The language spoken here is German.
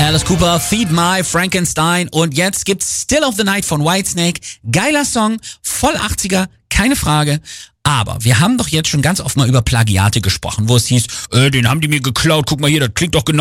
Alice Cooper, Feed My Frankenstein und jetzt gibt's Still of the Night von Whitesnake. Geiler Song, voll 80er, keine Frage. Aber wir haben doch jetzt schon ganz oft mal über Plagiate gesprochen, wo es hieß, den haben die mir geklaut, guck mal hier, das klingt doch genau